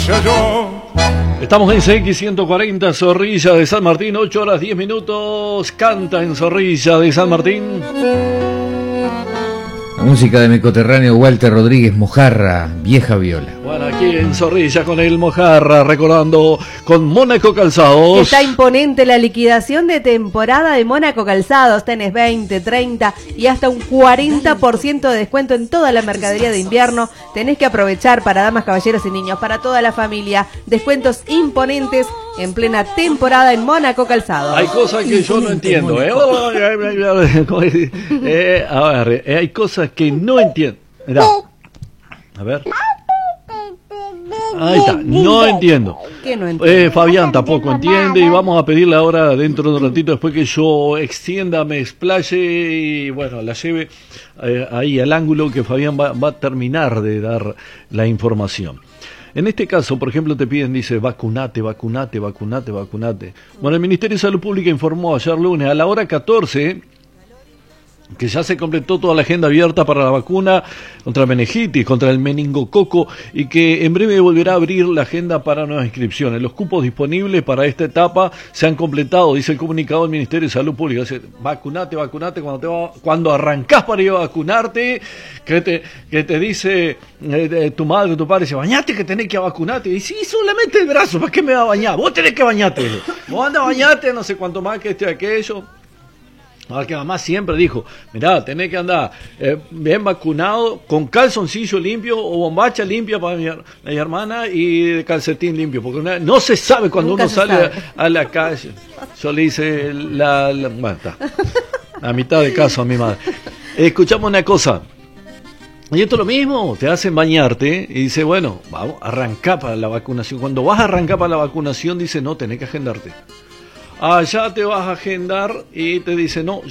vaya yo. Estamos en CX140, Zorrilla de San Martín, 8 horas 10 minutos. Canta en Zorrilla de San Martín. La música de mi coterráneo Walter Rodríguez, Mojarra, Vieja Viola. Bueno, aquí en Zorrilla con el Mojarra, recordando con Mónaco Calzados. Está imponente la liquidación de temporada de Mónaco Calzados. Tenés 20, 30 y hasta un 40% de descuento en toda la mercadería de invierno. Tenés que aprovechar para damas, caballeros y niños, para toda la familia. Descuentos imponentes en plena temporada en Mónaco Calzados. Hay cosas que yo no entiendo, a ver, hay cosas que no entiendo. Mirá. A ver. Ahí está, no entiendo. ¿Qué no entiendo? Fabián tampoco entiende y vamos a pedirle ahora dentro de un ratito, después que yo extienda, me explaye y bueno, la lleve ahí al ángulo que Fabián va a terminar de dar la información. En este caso, por ejemplo, te piden, dice, vacunate. Bueno, el Ministerio de Salud Pública informó ayer lunes a la hora 14 que ya se completó toda la agenda abierta para la vacuna contra la meningitis, contra el meningococo y que en breve volverá a abrir la agenda para nuevas inscripciones. Los cupos disponibles para esta etapa se han completado, dice el comunicado del Ministerio de Salud Pública. Dice, vacunate cuando arrancás para ir a vacunarte, que te dice tu madre o tu padre, dice, bañate que tenés que vacunarte. Y sí, solamente el brazo, ¿para qué me va a bañar? Vos tenés que bañarte. Vos andás a bañarte, no sé cuánto más que aquello. Que mamá siempre dijo, mirá, tenés que andar bien vacunado, con calzoncillo limpio o bombacha limpia para mi hermana y de calcetín limpio, porque no se sabe cuando Nunca uno sale sabe. a la calle. Yo le hice bueno, está, a mitad de caso a mi madre. Escuchamos una cosa. Y esto es lo mismo, te hacen bañarte y dice, bueno, vamos, arrancá para la vacunación. Cuando vas a arrancar para la vacunación, dice, no, tenés que agendarte. Allá te vas a agendar y te dice, no,